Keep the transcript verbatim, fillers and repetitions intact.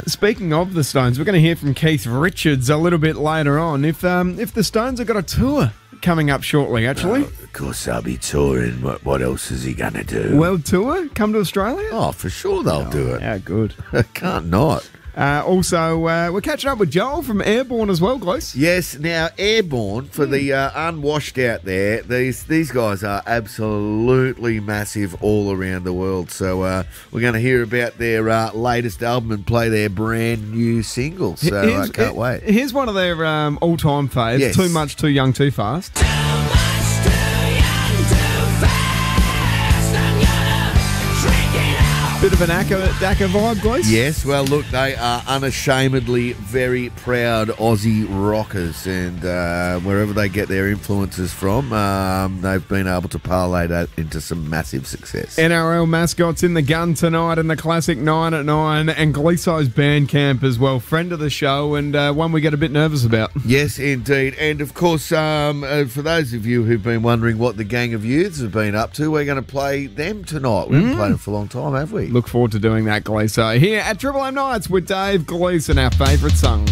Speaking of the Stones, we're going to hear from Keith Richards a little bit later on. If um, if the Stones have got a tour coming up shortly, actually. Oh, of course, they'll be touring. What, what else is he going to do? World tour? Come to Australia? Oh, for sure they'll oh, do it. Yeah, good. Can't not. Uh, also, uh, we're catching up with Joel from Airborne as well, Glees. Yes, now Airborne, for the uh, unwashed out there, these these guys are absolutely massive all around the world. So uh, we're going to hear about their uh, latest album and play their brand new single. So I uh, can't wait. Here's one of their um, all-time faves, Yes. Too Much, Too Young, Too Fast. Bit of an Daka, Daka vibe, Glees? Yes, well, look, they are unashamedly very proud Aussie rockers, and uh, wherever they get their influences from, um, they've been able to parlay that into some massive success. N R L mascots in the gun tonight in the classic nine at nine, and Gleeso's Bandcamp as well. Friend of the show, and uh, one we get a bit nervous about. Yes, indeed. And, of course, um, uh, for those of you who've been wondering what the Gang of Youths have been up to, we're going to play them tonight. We haven't Mm. played them for a long time, have we? Look forward to doing that, Gleeso. Here at Triple M Nights with Dave Gleeson, our favourite song.